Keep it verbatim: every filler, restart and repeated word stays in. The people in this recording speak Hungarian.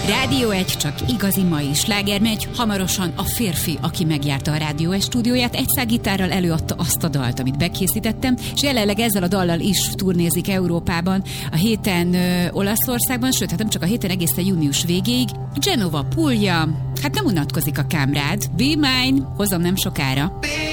Rádió egy, csak igazi mai sláger megy. Hamarosan a férfi, aki megjárta a Rádió egy stúdióját, egy szágitárral előadta azt a dalt, amit bekészítettem, és jelenleg ezzel a dallal is turnézik Európában, a héten ö, Olaszországban, sőt, hát nem csak a héten, egészen június végéig. Genova Puglia, hát nem unatkozik a kámrád. Be Mine, hozom nem sokára.